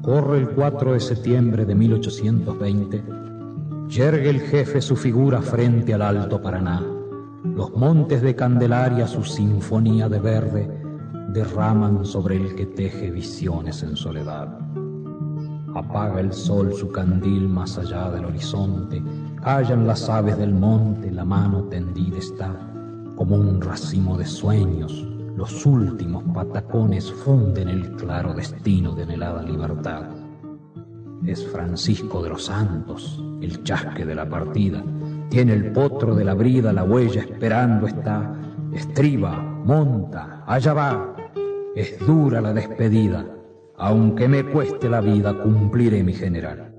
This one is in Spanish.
Corre el 4 de septiembre de 1820, yergue el jefe su figura frente al Alto Paraná. Los montes de Candelaria su sinfonía de verde derraman sobre el que teje visiones en soledad. Apaga el sol su candil más allá del horizonte, callan las aves del monte, la mano tendida está, como un racimo de sueños, los últimos patacones funden el claro destino de anhelada libertad. Es Francisco de los Santos, el chasque de la partida, tiene el potro de la brida, la huella esperando está, estriba, monta, allá va, es dura la despedida, aunque me cueste la vida cumpliré mi general.